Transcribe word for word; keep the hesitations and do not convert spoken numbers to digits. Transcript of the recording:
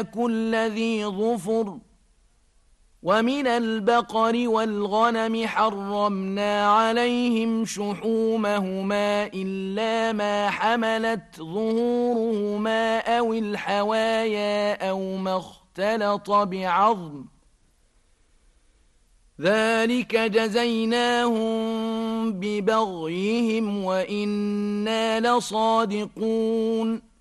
كل ذي ظفر ومن البقر والغنم حرمنا عليهم شحومهما إلا ما حملت ظهورهما أو الحوايا أو ما اختلط بعظم ذلك جزيناهم ببغيهم وإنا لصادقون